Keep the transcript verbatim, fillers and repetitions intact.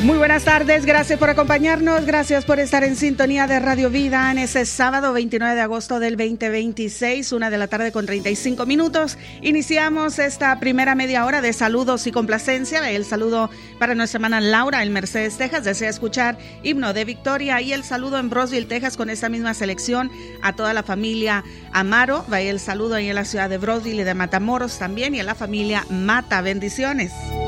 Muy buenas tardes, gracias por acompañarnos, gracias por estar en sintonía de Radio Vida en ese sábado veintinueve de agosto del veinte veintiséis, una de la tarde con treinta y cinco minutos. Iniciamos esta primera media hora de saludos y complacencia. El saludo para nuestra hermana Laura en Mercedes, Texas, desea escuchar Himno de Victoria, y el saludo en Brownsville, Texas, con esta misma selección a toda la familia Amaro. Vaya el saludo ahí en la ciudad de Brownsville y de Matamoros también, y a la familia Mata. Bendiciones.